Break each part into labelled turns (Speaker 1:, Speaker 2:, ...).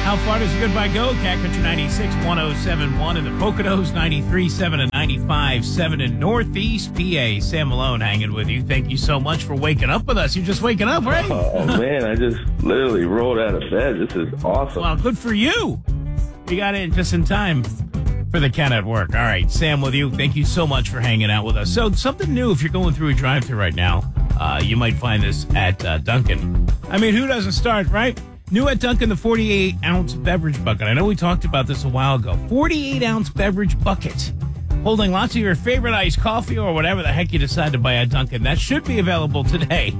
Speaker 1: How far does Goodbye go? Cat Country 96, 107.1 in the Poconos, 93.7 and 95.7 in Northeast PA. Sam Malone hanging with you. Thank you so much for waking up with us. You're just waking up, right?
Speaker 2: Oh, man, I just literally rolled out of bed. This is awesome.
Speaker 1: Well, good for you. You got in just in time for the Cat at Work. All right, Sam with you. Thank you so much for hanging out with us. So something new, if you're going through a drive-thru right now, you might find this at Dunkin'. I mean, who doesn't start, right? New at Dunkin', the 48-ounce beverage bucket. I know we talked about this a while ago. 48-ounce beverage bucket holding lots of your favorite iced coffee or whatever the heck you decide to buy at Dunkin'. That should be available today.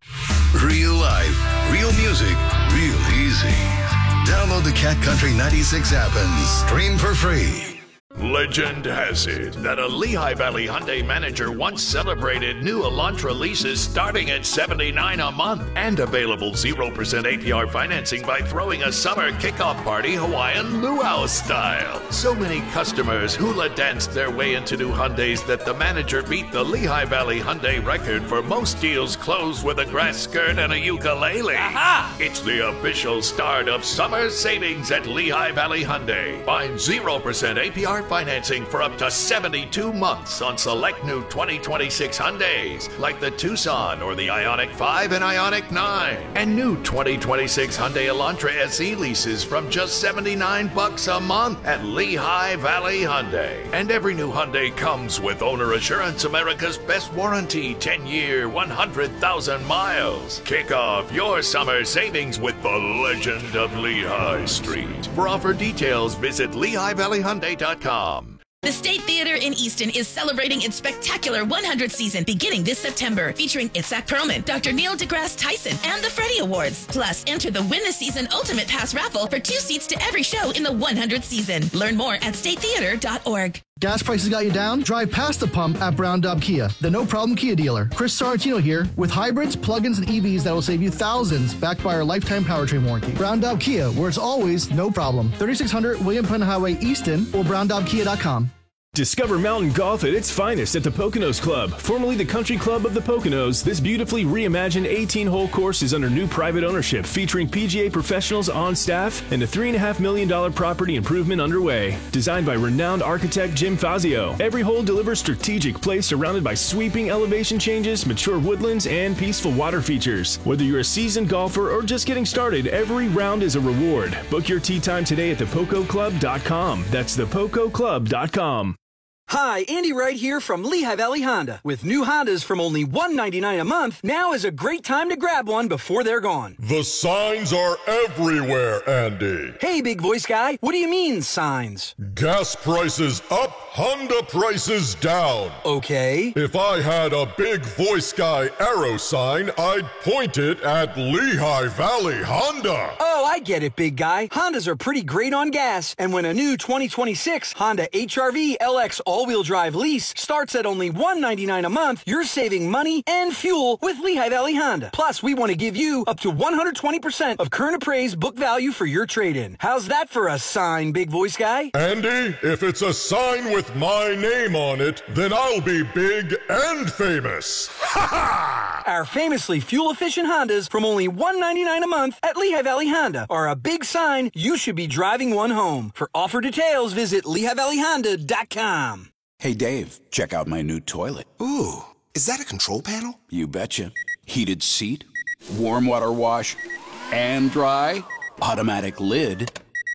Speaker 3: Real life, real music, real easy. Download the Cat Country 96 app and stream for free.
Speaker 4: Legend has it that a Lehigh Valley Hyundai manager once celebrated new Elantra leases starting at $79 a month and available 0% APR financing by throwing a summer kickoff party Hawaiian luau style. So many customers hula danced their way into new Hyundais that the manager beat the Lehigh Valley Hyundai record for most deals closed with a grass skirt and a ukulele. Aha! It's the official start of summer savings at Lehigh Valley Hyundai. Find 0% APR financing for up to 72 months on select new 2026 Hyundais like the Tucson or the Ioniq 5 and Ioniq 9. And new 2026 Hyundai Elantra SE leases from just $79 a month at Lehigh Valley Hyundai. And every new Hyundai comes with Owner Assurance, America's best warranty, 10-year, 100,000 miles. Kick off your summer savings with the legend of Lehigh Street. For offer details, visit LehighValleyHyundai.com.
Speaker 5: The State Theater in Easton is celebrating its spectacular 100th season beginning this September, featuring Itzhak Perlman, Dr. Neil deGrasse Tyson, and the Freddie Awards. Plus, enter the Win the Season Ultimate Pass raffle for 2 seats to every show in the 100th season. Learn more at statetheater.org.
Speaker 6: Gas prices got you down? Drive past the pump at Brown Daub Kia, the no-problem Kia dealer. Chris Sorrentino here with hybrids, plug-ins, and EVs that will save you thousands backed by our lifetime powertrain warranty. Brown Daub Kia, where it's always no problem. 3600 William Penn Highway, Easton, or browndaubkia.com.
Speaker 7: Discover mountain golf at its finest at the Poconos Club, formerly the Country Club of the Poconos. This beautifully reimagined 18-hole course is under new private ownership, featuring PGA professionals on staff and a $3.5 million property improvement underway. Designed by renowned architect Jim Fazio, every hole delivers strategic play surrounded by sweeping elevation changes, mature woodlands, and peaceful water features. Whether you're a seasoned golfer or just getting started, every round is a reward. Book your tee time today at thepococlub.com. That's thepococlub.com.
Speaker 8: Hi, Andy Wright here from Lehigh Valley Honda. With new Hondas from only $199 a month, now is a great time to grab one before they're gone.
Speaker 9: The signs are everywhere, Andy.
Speaker 8: Hey, big voice guy, what do you mean, signs?
Speaker 9: Gas prices up, Honda prices down.
Speaker 8: Okay.
Speaker 9: If I had a big voice guy arrow sign, I'd point it at Lehigh Valley Honda.
Speaker 8: Oh, I get it, big guy. Hondas are pretty great on gas, and when a new 2026 Honda HR-V LX all-wheel drive lease starts at only $199 a month, you're saving money and fuel with Lehigh Valley Honda. Plus, we want to give you up to 120% of current appraised book value for your trade-in. How's that for a sign, big voice guy?
Speaker 9: Andy, if it's a sign with my name on it, then I'll be big and famous. Ha ha!
Speaker 8: Our famously fuel-efficient Hondas from only $199 a month at Lehigh Valley Honda are a big sign you should be driving one home. For offer details, visit LehighValleyHonda.com.
Speaker 10: Hey, Dave, check out my new toilet.
Speaker 11: Ooh, is that a control panel?
Speaker 10: You betcha. Heated seat, warm water wash, and dry, automatic lid,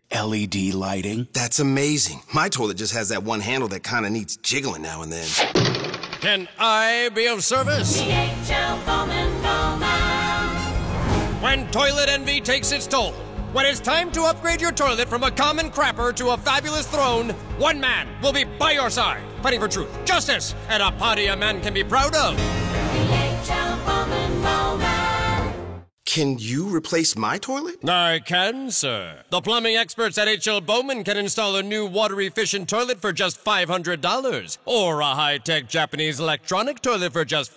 Speaker 10: LED lighting.
Speaker 11: That's amazing. My toilet just has that one handle that kind of needs jiggling now and then.
Speaker 12: Can I be of service?
Speaker 13: DHL Bowman Bowman.
Speaker 12: When toilet envy takes its toll, when it's time to upgrade your toilet from a common crapper to a fabulous throne, one man will be by your side, fighting for truth, justice, and a party a man can be proud of.
Speaker 13: DHL Bowman Bowman.
Speaker 11: Can you replace my toilet?
Speaker 12: I can, sir. The plumbing experts at H.L. Bowman can install a new water-efficient toilet for just $500, or a high-tech Japanese electronic toilet for just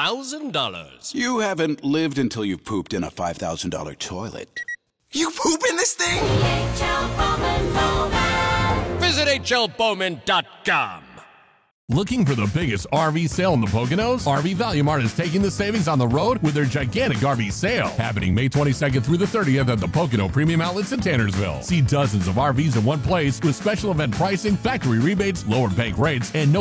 Speaker 12: $5,000.
Speaker 10: You haven't lived until you've pooped in a $5,000 toilet.
Speaker 11: You poop in this thing?
Speaker 13: DHL Bowman Bowman.
Speaker 12: Visit HLBowman.com.
Speaker 14: Looking for the biggest RV sale in the Poconos? RV Value Mart is taking the savings on the road with their gigantic RV sale, happening May 22nd through the 30th at the Pocono Premium Outlets in Tannersville. See dozens of RVs in one place with special event pricing, factory rebates, lower bank rates, and no